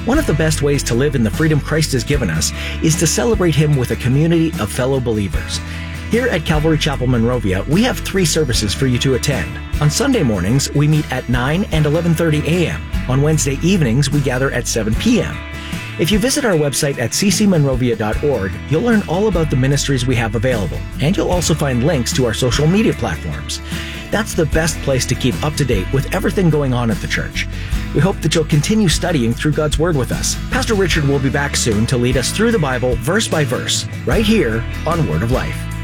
One of the best ways to live in the freedom Christ has given us is to celebrate Him with a community of fellow believers. Here at Calvary Chapel Monrovia, we have 3 services for you to attend. On Sunday mornings, we meet at 9 and 11:30 a.m. On Wednesday evenings, we gather at 7 p.m. If you visit our website at ccmonrovia.org, you'll learn all about the ministries we have available, and you'll also find links to our social media platforms. That's the best place to keep up to date with everything going on at the church. We hope that you'll continue studying through God's Word with us. Pastor Richard will be back soon to lead us through the Bible verse by verse, right here on Word of Life.